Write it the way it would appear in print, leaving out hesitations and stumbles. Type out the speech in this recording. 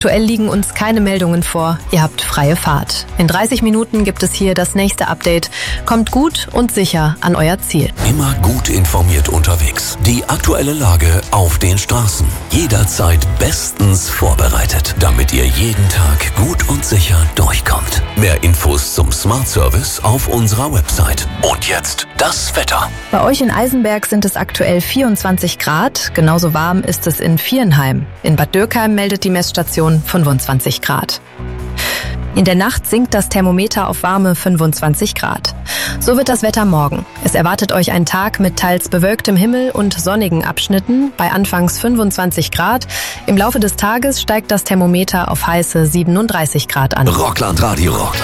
Aktuell liegen uns keine Meldungen vor. Ihr habt freie Fahrt. In 30 Minuten gibt es hier das nächste Update. Kommt gut und sicher an euer Ziel. Immer gut informiert unterwegs. Die aktuelle Lage auf den Straßen. Jederzeit bestens vorbereitet, damit ihr jeden Tag gut und sicher durchkommt. Mehr Infos zum Smart Service auf unserer Website. Und jetzt das Wetter. Bei euch in Eisenberg sind es aktuell 24 Grad. Genauso warm ist es in Viernheim. In Bad Dürkheim meldet die Messstation 25 Grad. In der Nacht sinkt das Thermometer auf warme 25 Grad. So wird das Wetter morgen. Es erwartet euch ein Tag mit teils bewölktem Himmel und sonnigen Abschnitten bei anfangs 25 Grad. Im Laufe des Tages steigt das Thermometer auf heiße 37 Grad an. Rockland Radio.